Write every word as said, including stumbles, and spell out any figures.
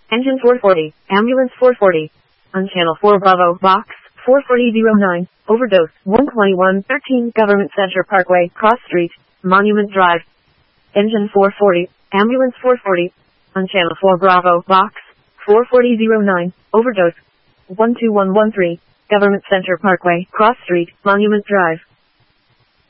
Engine four forty, Ambulance four forty. On Channel four Bravo, Box four forty oh nine, Overdose, one twenty-one thirteen Government Center Parkway, Cross Street, Monument Drive. Engine four forty, Ambulance four forty. On Channel four Bravo, Box four forty oh nine, Overdose, one two one one three, Government Center Parkway, Cross Street, Monument Drive.